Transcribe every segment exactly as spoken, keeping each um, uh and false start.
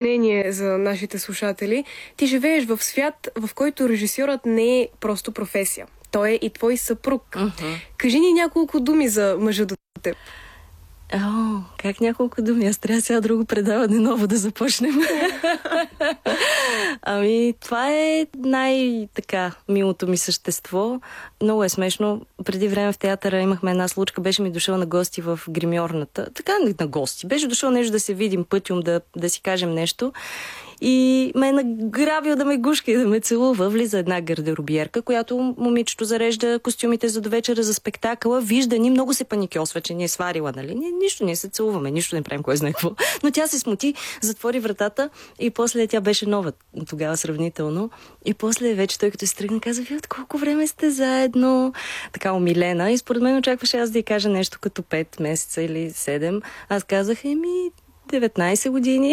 сравнение за нашите слушатели. Ти живееш в свят, в който режисьорът не е просто професия. Той е и твой съпруг. Uh-huh. Кажи ни няколко думи за мъжа до теб. О, как няколко думи? Аз трябва сега друго предаване ново да започнем. Ами, това е най-така милото ми същество. Много е смешно. Преди време в театъра имахме една случка, беше ми дошъл на гости в гримьорната. Така на гости. Беше дошъл нещо да се видим пътюм, да, да си кажем нещо. И ме е награбил да ме гушка и да ме целува. Влиза една гардеробиерка, която момичето зарежда костюмите за довечера за спектакъла. Вижда ни, много се паникьосва, че ни е сварила, нали? Ние, нищо не се целуваме, нищо не правим, кой знае какво. Но тя се смути, затвори вратата и после тя беше нова тогава сравнително. И после вече той като се тръгна каза: вие от колко време сте заедно? Така умилена. И според мен очакваше аз да й кажа нещо като пет месеца или седем. Аз казах: еми, деветнайсет години.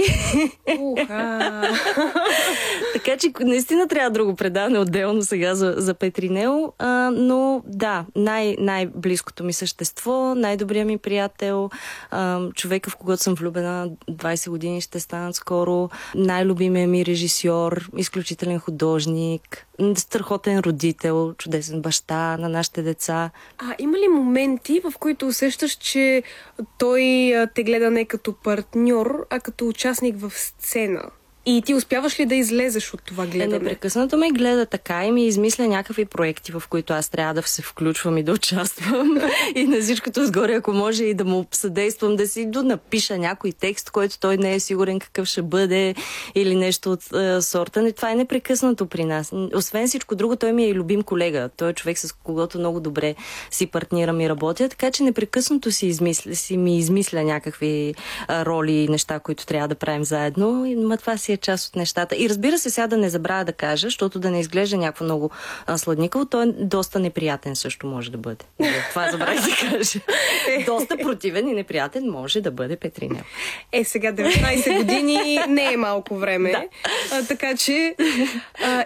Уха! Така че наистина трябва друго предаване отделно сега за, за Петринео. А, но да, най- най-близкото ми същество, най-добрият ми приятел, а, човека, в когото съм влюбена двайсет години ще станат скоро, най-любимият ми режисьор, изключителен художник, страхотен родител, чудесен баща на нашите деца. А има ли моменти, в които усещаш, че той те гледа не като партньор, а като участник в сцена? И ти успяваш ли да излезеш от това гледане? Е, непрекъснато ме гледа така и ми измисля някакви проекти, в които аз трябва да се включвам и да участвам. И на всичкото сгоре, ако може и да му съдействам да си напиша някой текст, който той не е сигурен какъв ще бъде или нещо от е, сорта. Но това е непрекъснато при нас. Освен всичко друго, той ми е и любим колега. Той е човек, с когото много добре си партнирам и работя, така че непрекъснато си, измисля, си ми измисля някакви а, роли и неща, които трябва да правим заедно. Но това си е част от нещата. И разбира се, сега да не забравя да кажа, защото да не изглежда някакво много а, сладникаво, той е доста неприятен също може да бъде. Това забравих да кажа. Доста противен и неприятен може да бъде Петринео. Е, сега деветнайсет години не е малко време. Да. А, така че а,